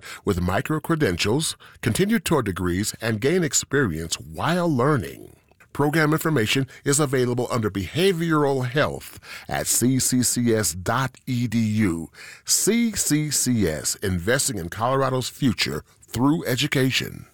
with micro-credentials, continue toward degrees, and gain experience while learning. Program information is available under Behavioral Health at cccs.edu. CCCS, investing in Colorado's future through education.